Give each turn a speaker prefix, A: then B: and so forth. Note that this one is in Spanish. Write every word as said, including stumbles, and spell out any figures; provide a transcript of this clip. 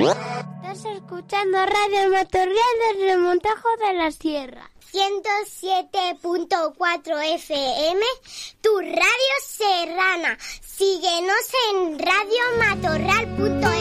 A: Estás escuchando Radio Matorral desde Montejo de la Sierra. ciento siete punto cuatro F M, tu radio serrana. Síguenos en radio matorral punto